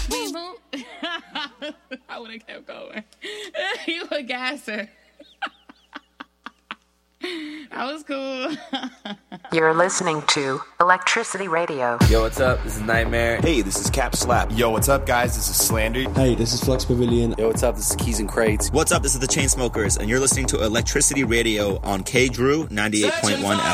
Wait, who? I would have kept going. You a gasser. That was cool. You're listening to Electricity Radio. Yo, what's up? This is Nightmare. Hey, this is Cap Slap. Yo, what's up, guys? This is Slander. Hey, this is Flux Pavilion. Yo, what's up? This is Keys and Crates. What's up? This is the Chainsmokers, and you're listening to Electricity Radio on K Drew 98.1 FM.